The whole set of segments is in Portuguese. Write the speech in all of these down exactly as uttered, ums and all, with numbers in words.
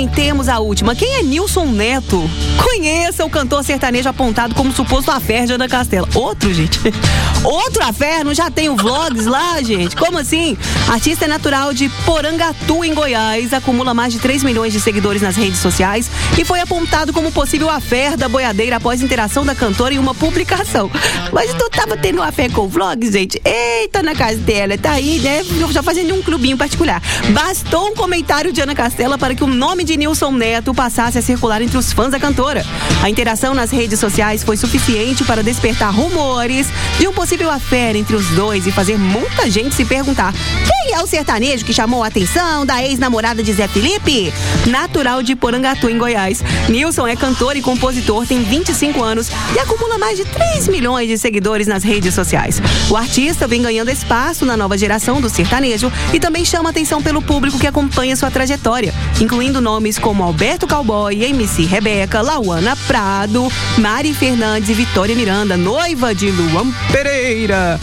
também temos a última. Quem é Nilson Neto? Conheça o cantor sertanejo apontado como suposto affair de Ana Castela. Outro, gente. Outro affair? Não já tem o vlogs lá, gente? Como assim? Artista é natural de Porangatu, em Goiás, acumula mais de três milhões de seguidores nas redes sociais e foi apontado como possível affair da boiadeira após interação da cantora em uma publicação. Mas tu tava tendo um affair com o vlog, gente? Eita, Ana Castela, tá aí, né? Já fazendo um clubinho particular. Bastou um comentário de Ana Castela para que o nome de Nilson Neto passasse a circular entre os fãs da cantora. A interação nas redes sociais foi suficiente para despertar rumores de um possível affair entre os dois e fazer muita gente se perguntar: quem é o sertanejo que chamou a atenção da ex-namorada de Zé Felipe? Natural de Porangatu, em Goiás, Nilson é cantor e compositor, tem vinte e cinco anos e acumula mais de três milhões de seguidores nas redes sociais. O artista vem ganhando espaço na nova geração do sertanejo e também chama atenção pelo público que acompanha sua trajetória, incluindo nomes como Alberto Cowboy, M C Rebeca, Lauana Prado, Mari Fernandes e Vitória Miranda, noiva de Luan Pereira.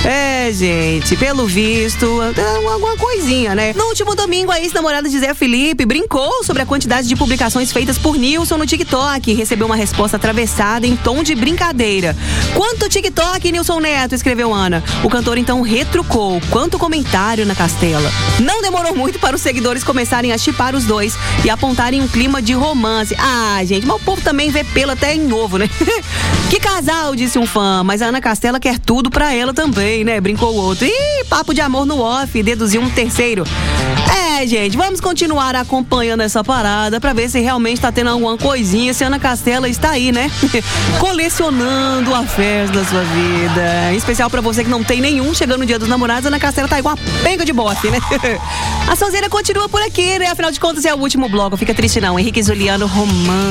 É, gente, pelo visto, alguma coisinha, né? No último domingo, a ex-namorada de Zé Felipe brincou sobre a quantidade de publicações feitas por Nilson no TikTok e recebeu uma resposta atravessada em tom de brincadeira. Quanto TikTok, Nilson Neto? Escreveu Ana. O cantor então retrucou. Quanto comentário na Castela. Não demorou muito para os seguidores começarem a chipar os dois e apontarem um clima de romance. Ah, gente, mas o povo também vê pelo até em novo, né? Que casal, disse um fã, mas a Ana Castela quer tudo pra ela também, né? Brincou o outro. Ih, papo de amor no off, deduziu um terceiro. É, gente, vamos continuar acompanhando essa parada pra ver se realmente tá tendo alguma coisinha, se a Ana Castela está aí, né? Colecionando a festa da sua vida. Em especial pra você que não tem nenhum, chegando no dia dos namorados, a Ana Castela tá igual uma penga de bofe, né? A sonzeira continua por aqui, né? Afinal de contas é o último bloco, fica triste não. Henrique e Juliano, romance.